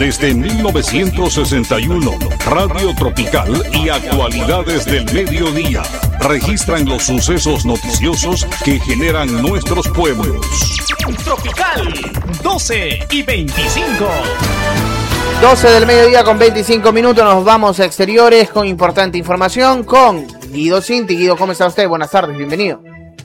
Desde 1961, Radio Tropical y actualidades del mediodía registran los sucesos noticiosos que generan nuestros pueblos. Tropical, 12:25. 12 del mediodía con 25 minutos, nos vamos a exteriores con importante información con Guido Cinti. Guido, ¿cómo está usted? Buenas tardes, bienvenido.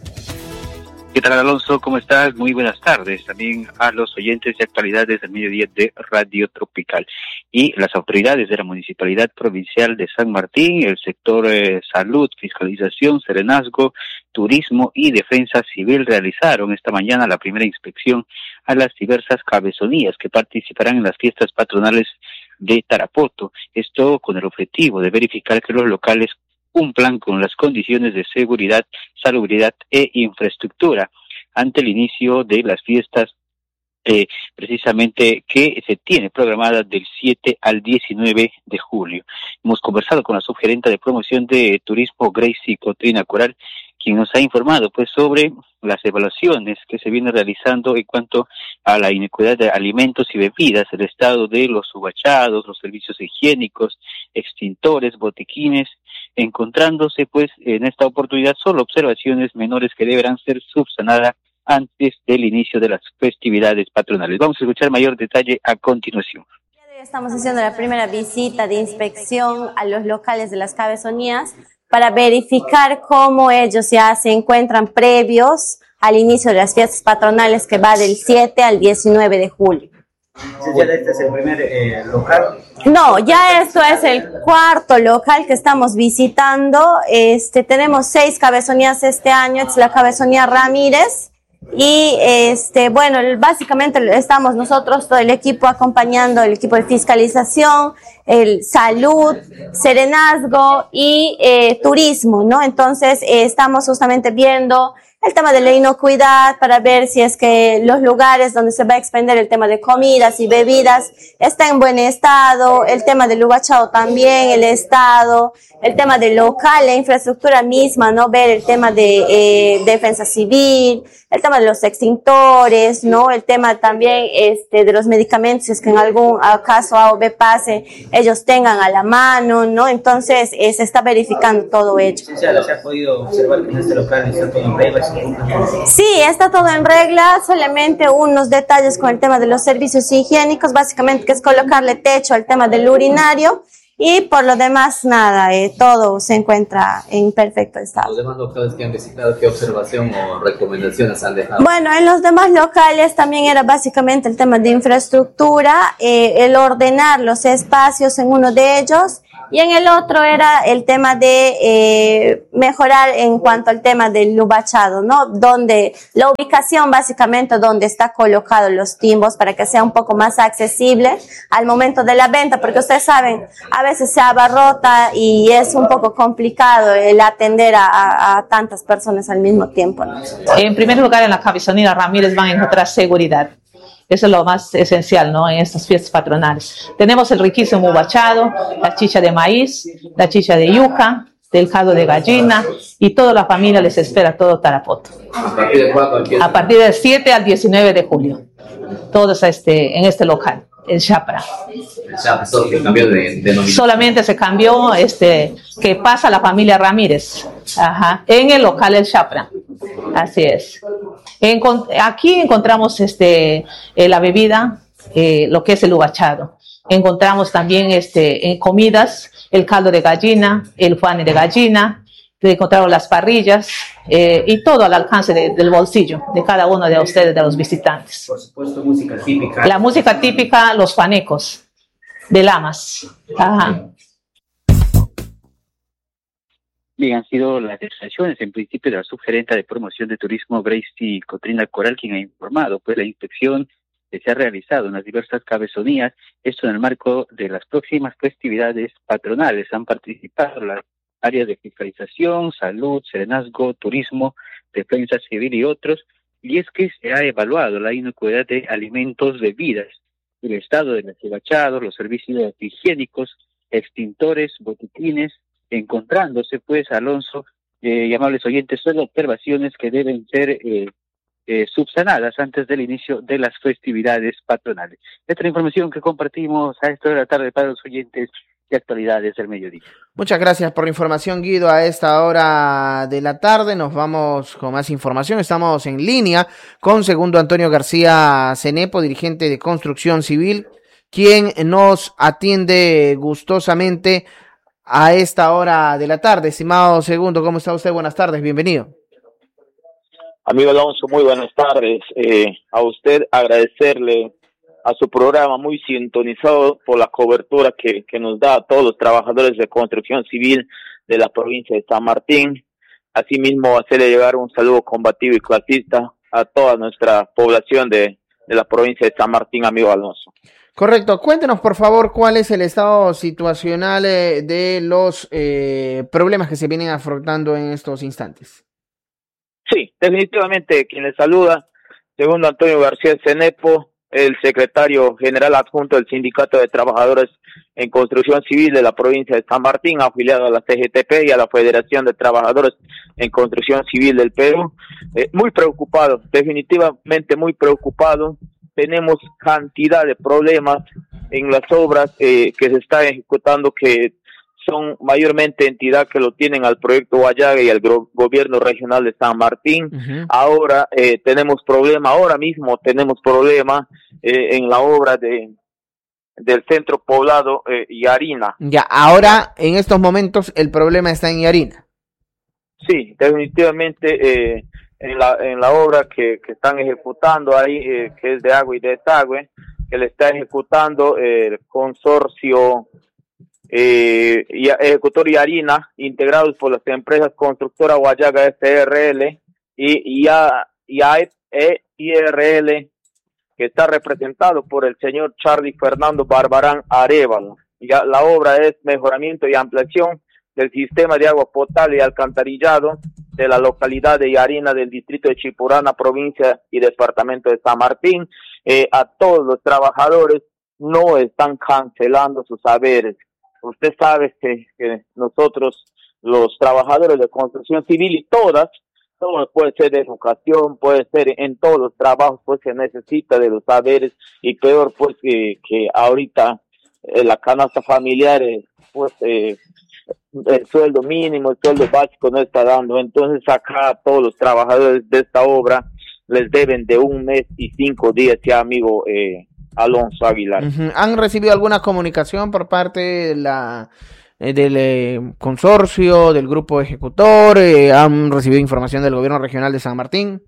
¿Qué tal, Alonso? ¿Cómo estás? Muy buenas tardes también a los oyentes de actualidades del mediodía de Radio Tropical. Y las autoridades de la Municipalidad Provincial de San Martín, el sector salud, fiscalización, serenazgo, turismo y defensa civil realizaron esta mañana la primera inspección a las diversas cabezonías que participarán en las fiestas patronales de Tarapoto. Esto con el objetivo de verificar que los locales cumplan con las condiciones de seguridad, salubridad e infraestructura ante el inicio de las fiestas precisamente que se tiene programada del 7 al 19 de julio. Hemos conversado con la subgerenta de promoción de turismo, Gracie Cotrina Coral, quien nos ha informado pues sobre las evaluaciones que se vienen realizando en cuanto a la inocuidad de alimentos y bebidas, el estado de los subachados, los servicios higiénicos, extintores, botiquines, encontrándose pues en esta oportunidad solo observaciones menores que deberán ser subsanadas antes del inicio de las festividades patronales. Vamos a escuchar mayor detalle a continuación. Estamos haciendo la primera visita de inspección a los locales de las cabezonías para verificar cómo ellos ya se encuentran previos al inicio de las fiestas patronales que va del 7 al 19 de julio. ¿Ya este es el primer local? No, ya esto es el cuarto local que estamos visitando. Tenemos 6 cabezonías este año, es la cabezonía Ramírez. Y bueno, básicamente estamos nosotros, todo el equipo acompañando, el equipo de fiscalización, el salud, serenazgo y turismo, ¿no? Entonces estamos justamente viendo el tema de la inocuidad para ver si es que los lugares donde se va a expender el tema de comidas y bebidas está en buen estado, el tema del ubachado también, el estado, el tema del local, la infraestructura misma, ¿no? Ver el tema de defensa civil, el tema de los extintores, ¿no? El tema también de los medicamentos, si es que en algún caso A o B pase, ellos tengan a la mano, ¿no? Entonces se está verificando todo ello. ¿Se ha podido observar que en este local está todo en regla? Sí, está todo en regla, solamente unos detalles con el tema de los servicios higiénicos, básicamente que es colocarle techo al tema del urinario y por lo demás nada, todo se encuentra en perfecto estado. ¿Los demás locales que han visitado, qué observación o recomendaciones han dejado? Bueno, en los demás locales también era básicamente el tema de infraestructura, el ordenar los espacios en uno de ellos. Y en el otro era el tema de mejorar en cuanto al tema del ubachado, ¿no? Donde la ubicación básicamente donde está colocado los timbos para que sea un poco más accesible al momento de la venta, porque ustedes saben, a veces se abarrota y es un poco complicado el atender a tantas personas al mismo tiempo, ¿no? En primer lugar, en la cabezonía Ramírez van a encontrar seguridad. Eso es lo más esencial, ¿no? En estas fiestas patronales. Tenemos el riquísimo ubachado, la chicha de maíz, la chicha de yuca, del caldo de gallina, y toda la familia les espera todo Tarapoto. ¿A partir de cuándo empieza? A partir del 7 al 19 de julio. Todos en este local, el Chapra. El Chapra, solo que cambió de denominación. Solamente se cambió, que pasa la familia Ramírez. Ajá, en el local El Chapra. Así es. Aquí encontramos la bebida, lo que es el ubachado. Encontramos también en comidas, el caldo de gallina, el juane de gallina, encontramos las parrillas y todo al alcance del bolsillo de cada uno de ustedes, de los visitantes. Por supuesto, música típica. La música típica, los fanecos de Lamas. Ajá. Bien, han sido las declaraciones en principio de la subgerenta de promoción de turismo, Gracie Cotrina Coral, quien ha informado pues la inspección que se ha realizado en las diversas cabezonías, esto en el marco de las próximas festividades patronales. Han participado las áreas de fiscalización, salud, serenazgo, turismo, defensa civil y otros, y es que se ha evaluado la inocuidad de alimentos, bebidas, el estado de los subachados, los servicios higiénicos, extintores, botiquines, encontrándose pues, Alonso, y amables oyentes, son observaciones que deben ser subsanadas antes del inicio de las festividades patronales. Esta es la información que compartimos a esta hora de la tarde para los oyentes de Actualidades del Mediodía. Muchas gracias por la información, Guido. A esta hora de la tarde nos vamos con más información. Estamos en línea con Segundo Antonio García Cenepo, dirigente de Construcción Civil, quien nos atiende gustosamente a esta hora de la tarde. Estimado Segundo, ¿cómo está usted? Buenas tardes, bienvenido. Amigo Alonso, muy buenas tardes. A usted agradecerle a su programa muy sintonizado por la cobertura que nos da a todos los trabajadores de construcción civil de la provincia de San Martín. Asimismo, hacerle llegar un saludo combativo y clasista a toda nuestra población de la provincia de San Martín, amigo Alonso. Correcto. Cuéntenos, por favor, cuál es el estado situacional de los problemas que se vienen afrontando en estos instantes. Sí, definitivamente quien le saluda, Segundo Antonio García Cenepo, el secretario general adjunto del Sindicato de Trabajadores en Construcción Civil de la provincia de San Martín, afiliado a la CGTP y a la Federación de Trabajadores en Construcción Civil del Perú. Muy preocupado, definitivamente muy preocupado. Tenemos cantidad de problemas en las obras que se están ejecutando, que son mayormente entidad que lo tienen al proyecto Guayaga y al gobierno regional de San Martín. Uh-huh. Ahora tenemos problema, ahora mismo tenemos problema en la obra del centro poblado Yarina. Ya, ahora en estos momentos el problema está en Yarina. Sí, definitivamente en la obra que están ejecutando ahí, que es de agua y desagüe, que le está ejecutando el consorcio Ejecutor Yarina, integrados por las empresas constructora Guayaga SRL y IRL, que está representado por el señor Charlie Fernando Barbarán Arevalo. Ya la obra es mejoramiento y ampliación del sistema de agua potable y alcantarillado de la localidad de Yarina del distrito de Chipurana, provincia y departamento de San Martín. A todos los trabajadores no están cancelando sus saberes. Usted sabe que nosotros, los trabajadores de construcción civil y todo puede ser de educación, puede ser en todos los trabajos, pues se necesita de los saberes, y peor pues que ahorita la canasta familiar, pues el sueldo mínimo, el sueldo básico no está dando. Entonces acá a todos los trabajadores de esta obra les deben de 1 mes y 5 días, ya amigo Alonso Aguilar. Uh-huh. ¿Han recibido alguna comunicación por parte de del consorcio, del grupo ejecutor? ¿Han recibido información del gobierno regional de San Martín?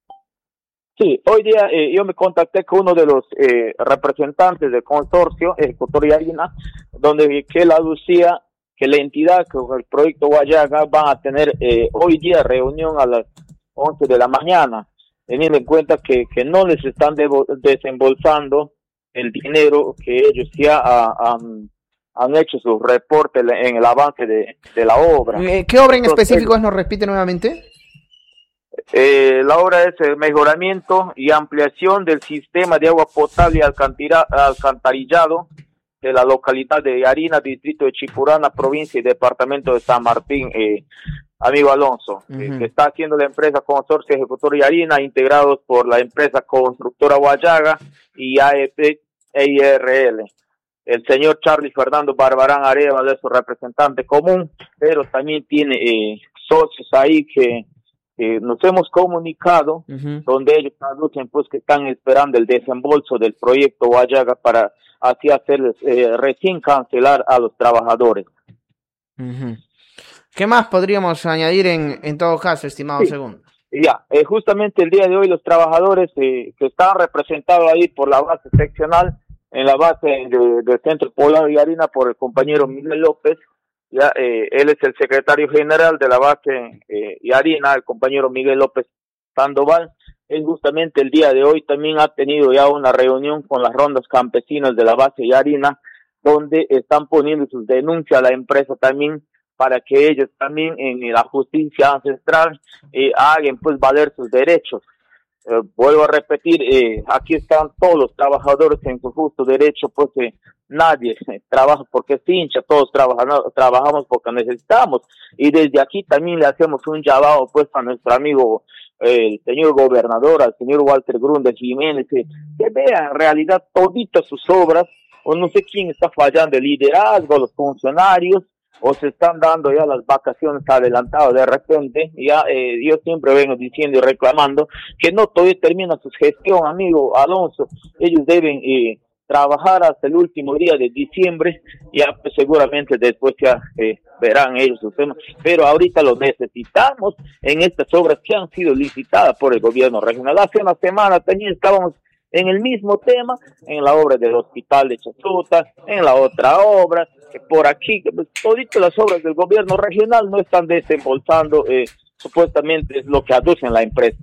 Sí, hoy día yo me contacté con uno de los representantes del consorcio Ejecutor Yarina, donde que él aducía que la entidad, que el proyecto Guayaga, van a tener hoy día reunión a las 11 de la mañana, teniendo en cuenta que no les están desembolsando el dinero que ellos ya han hecho sus reportes en el avance de la obra. ¿Qué obra en específico es? ¿Nos repite nuevamente? La obra es el mejoramiento y ampliación del sistema de agua potable y alcantarillado de la localidad de Yarina, distrito de Chipurana, provincia y departamento de San Martín, amigo Alonso, uh-huh. Que está haciendo la empresa Consorcio Ejecutor Yarina, integrados por la empresa constructora Guayaga y IRL. El señor Charlie Fernando Barbarán Arevalo es su representante común, pero también tiene socios ahí que nos hemos comunicado, uh-huh. donde ellos anuncian pues que están esperando el desembolso del proyecto Guayaga para así hacerles recién cancelar a los trabajadores. Uh-huh. ¿Qué más podríamos añadir en todo caso, estimado Segundo? Ya, justamente el día de hoy los trabajadores que están representados ahí por la base seccional, en la base del Centro Poblado de Yarina por el compañero Miguel López, ya él es el secretario general de la base Yarina, el compañero Miguel López Sandoval. Él justamente el día de hoy también ha tenido ya una reunión con las rondas campesinas de la base Yarina, donde están poniendo sus denuncias a la empresa también, para que ellos también en la justicia ancestral hagan pues valer sus derechos. Vuelvo a repetir, aquí están todos los trabajadores en su justo derecho, pues nadie trabaja porque es hincha, todos trabajamos porque necesitamos, y desde aquí también le hacemos un llamado pues a nuestro amigo el señor gobernador, al señor Walter Grunde Jiménez, que vea en realidad toditas sus obras, o no sé quién está fallando, el liderazgo, los funcionarios, o se están dando ya las vacaciones adelantadas de repente. Ya yo siempre vengo diciendo y reclamando que no todavía termina su gestión, amigo Alonso. Ellos deben trabajar hasta el último día de diciembre, ya pues, seguramente después ya verán ellos sus temas, pero ahorita lo necesitamos en estas obras que han sido licitadas por el gobierno regional. Hace una semana también estábamos en el mismo tema, en la obra del hospital de Chasuta, en la otra obra, por aquí, pues, toditas las obras del gobierno regional no están desembolsando, supuestamente es lo que aducen la empresa.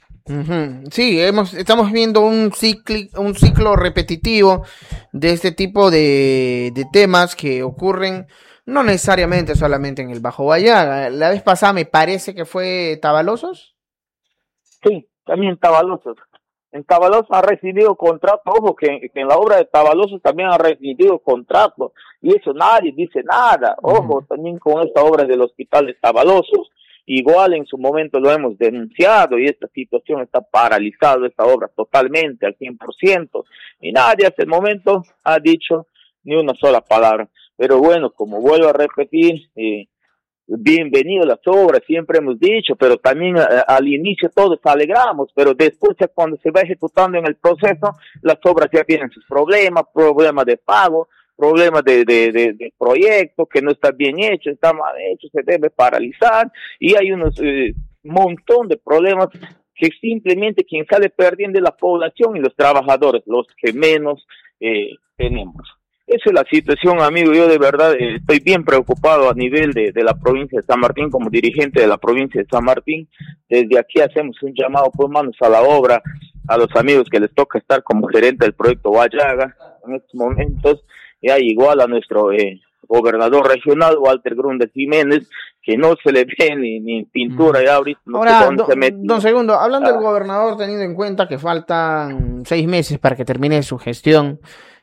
Sí, estamos viendo un ciclo repetitivo de este tipo de temas que ocurren no necesariamente solamente en el Bajo Guayaga. La vez pasada me parece que fue Tabalosos. Sí, también Tabalosos. En Tabalosos ha recibido contrato, ojo que en la obra de Tabalosos también ha recibido contrato, y eso nadie dice nada. Ojo, también con esta obra del hospital de Tabalosos, igual en su momento lo hemos denunciado, y esta situación está paralizada, esta obra totalmente al 100%, y nadie hasta el momento ha dicho ni una sola palabra. Pero bueno, como vuelvo a repetir, bienvenido las obras, siempre hemos dicho, pero también al inicio todos alegramos, pero después ya cuando se va ejecutando en el proceso, las obras ya tienen sus problemas de pago, problemas de proyecto que no está bien hecho, está mal hecho, se debe paralizar, y hay unos montón de problemas que simplemente quien sale perdiendo es la población y los trabajadores, los que menos tenemos. Esa es la situación, amigo. Yo de verdad estoy bien preocupado a nivel de la provincia de San Martín, como dirigente de la provincia de San Martín. Desde aquí hacemos un llamado, pues, manos a la obra, a los amigos que les toca estar como gerente del proyecto Guayaga en estos momentos, ya igual a nuestro gobernador regional, Walter Grunde Jiménez, que no se le ve ni pintura ya ahorita. No Ahora, sé dónde se metió. don Segundo, hablando del gobernador, teniendo en cuenta que faltan 6 meses para que termine su gestión,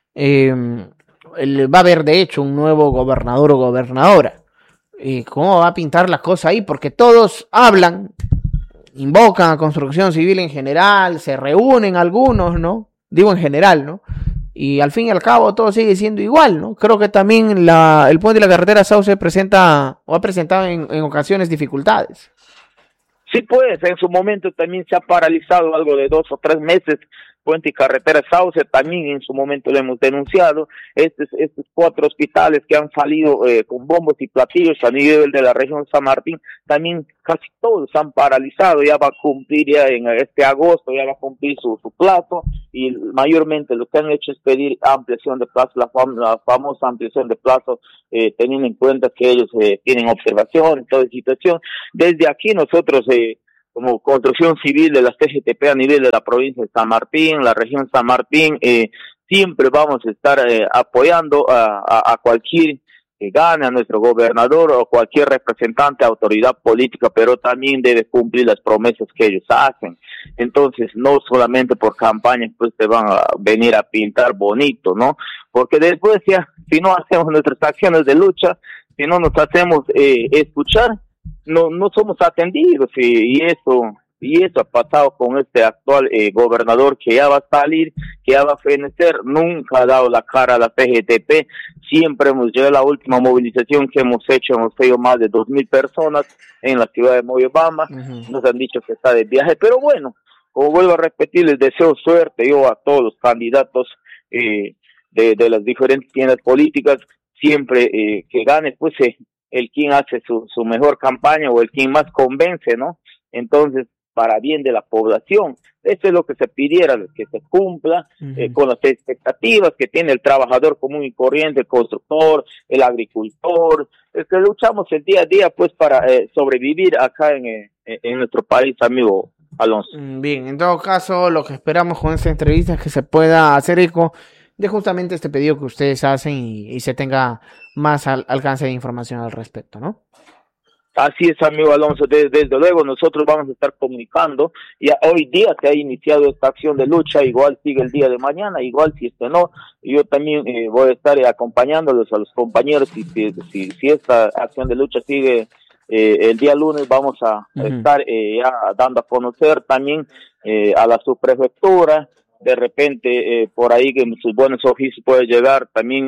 va a haber de hecho un nuevo gobernador o gobernadora. ¿Cómo va a pintar la cosa ahí? Porque todos hablan, invocan a Construcción Civil en general, se reúnen algunos, ¿no? Digo en general, ¿no? Y al fin y al cabo todo sigue siendo igual, ¿no? Creo que también el puente de la carretera Sauce presenta o ha presentado en ocasiones dificultades. Sí, pues, en su momento también se ha paralizado algo de 2 o 3 meses, puente y carretera Sauce, también en su momento lo hemos denunciado. Estos 4 hospitales que han salido con bombos y platillos a nivel de la región San Martín, también casi todos han paralizado, ya va a cumplir ya en este agosto, ya va a cumplir su plazo, y mayormente lo que han hecho es pedir ampliación de plazo, la famosa ampliación de plazo, teniendo en cuenta que ellos tienen observación en toda situación. Desde aquí nosotros, como Construcción Civil de la CGTP a nivel de la provincia de San Martín, la región San Martín, siempre vamos a estar apoyando a cualquier que gane, a nuestro gobernador o cualquier representante, autoridad política, pero también debe cumplir las promesas que ellos hacen. Entonces, no solamente por campañas, pues te van a venir a pintar bonito, ¿no? Porque después ya, si no hacemos nuestras acciones de lucha, si no nos hacemos escuchar, no somos atendidos, y eso ha pasado con este actual gobernador, que ya va a salir, que ya va a fenecer. Nunca ha dado la cara a la PGTP, siempre hemos llegado a la última movilización que hemos hecho más de 2,000 personas en la ciudad de Moyobamba. Nos han dicho que está de viaje, pero bueno, como vuelvo a repetir, les deseo suerte yo a todos los candidatos de las diferentes tiendas políticas, siempre que gane pues el quien hace su mejor campaña o el quien más convence, ¿no? Entonces, para bien de la población, eso es lo que se pidiera, que se cumpla con las expectativas que tiene el trabajador común y corriente, el constructor, el agricultor, el que luchamos el día a día pues para sobrevivir acá en nuestro país, amigo Alonso. Bien, en todo caso, lo que esperamos con esta entrevista es que se pueda hacer eco de justamente este pedido que ustedes hacen y se tenga más alcance de información al respecto, ¿no? Así es, amigo Alonso, desde luego nosotros vamos a estar comunicando. Ya hoy día se ha iniciado esta acción de lucha, igual sigue el día de mañana, igual si no, yo también voy a estar acompañándolos a los compañeros, y si esta acción de lucha sigue el día lunes vamos a estar ya dando a conocer también a la subprefectura, de repente por ahí que en sus buenos oficios puede llegar también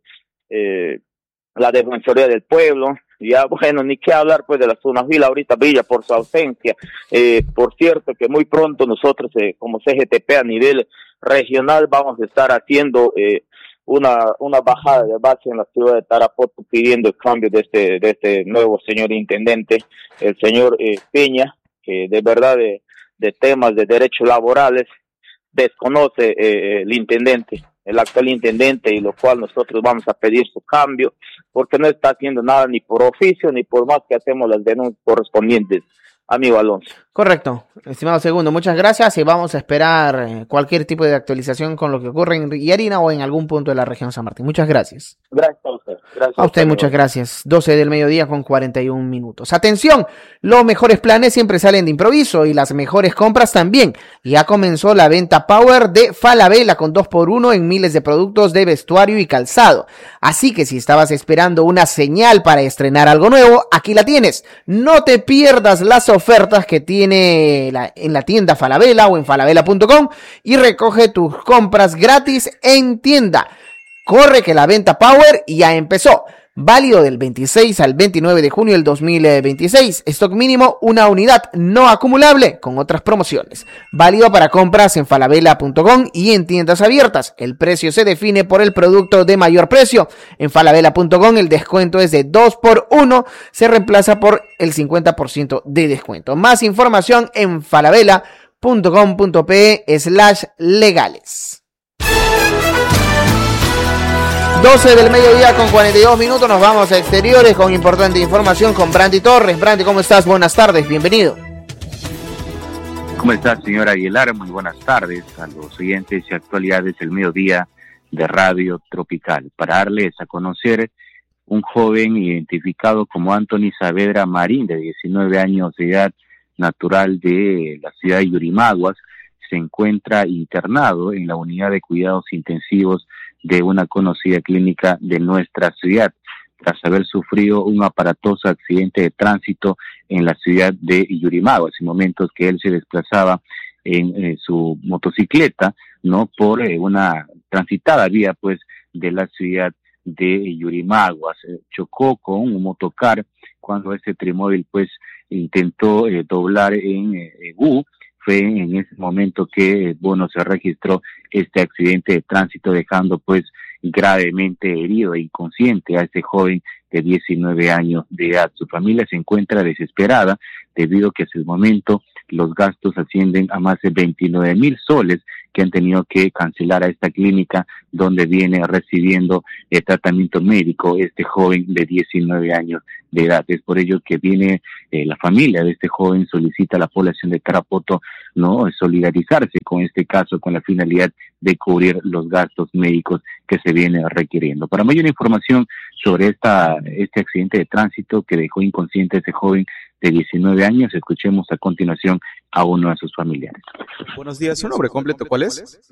la Defensoría del Pueblo. Ya, bueno, ni qué hablar pues de la Sunavil, ahorita brilla por su ausencia. Por cierto que muy pronto nosotros como CGTP a nivel regional vamos a estar haciendo una bajada de base en la ciudad de Tarapoto pidiendo el cambio de este nuevo señor intendente, el señor Peña, que de verdad de temas de derechos laborales desconoce el actual intendente, y lo cual nosotros vamos a pedir su cambio, porque no está haciendo nada ni por oficio, ni por más que hacemos las denuncias correspondientes, amigo Alonso. Correcto, estimado Segundo, muchas gracias y vamos a esperar cualquier tipo de actualización con lo que ocurre en Yarina o en algún punto de la región San Martín. Muchas gracias. Gracias a usted. Gracias a usted, muchas gracias. 12 del mediodía con 41 minutos. Atención, los mejores planes siempre salen de improviso y las mejores compras también. Ya comenzó la venta Power de Falabella con 2x1 en miles de productos de vestuario y calzado. Así que si estabas esperando una señal para estrenar algo nuevo, aquí la tienes. No te pierdas las ofertas que tiene en la tienda Falabella o en falabella.com y recoge tus compras gratis en tienda. Corre que la venta Power ya empezó. Válido del 26 al 29 de junio del 2026. Stock mínimo, una unidad no acumulable con otras promociones. Válido para compras en falabella.com y en tiendas abiertas. El precio se define por el producto de mayor precio. En falabella.com el descuento es de 2x1. Se reemplaza por el 50% de descuento. Más información en falabella.com.pe/legales. 12 del mediodía con 42 minutos, nos vamos a exteriores con importante información con Brandy Torres. Brandy, ¿cómo estás? Buenas tardes, bienvenido. ¿Cómo estás, señora Aguilar? Muy buenas tardes a los oyentes y actualidades del mediodía de Radio Tropical. Para darles a conocer, un joven identificado como Anthony Saavedra Marín, de 19 años de edad, natural de la ciudad de Yurimaguas, se encuentra internado en la unidad de cuidados intensivos de una conocida clínica de nuestra ciudad, tras haber sufrido un aparatoso accidente de tránsito en la ciudad de Yurimaguas, en momentos que él se desplazaba en su motocicleta, ¿no?, por una transitada vía, pues, de la ciudad de Yurimaguas. Chocó con un motocar cuando este trimóvil, pues, intentó doblar en U. Fue en ese momento que, bueno, se registró este accidente de tránsito, dejando pues gravemente herido e inconsciente a este joven de 19 años de edad. Su familia se encuentra desesperada debido a que hasta el momento los gastos ascienden a más de 29,000 soles que han tenido que cancelar a esta clínica donde viene recibiendo el tratamiento médico este joven de 19 años de edad. Es por ello que viene la familia de este joven, solicita a la población de Tarapoto, ¿no?, solidarizarse con este caso con la finalidad de cubrir los gastos médicos que se viene requiriendo. Para mayor información sobre este accidente de tránsito que dejó inconsciente a este joven de 19 años, escuchemos a continuación a uno de sus familiares. Buenos días, ¿su nombre completo cuál es?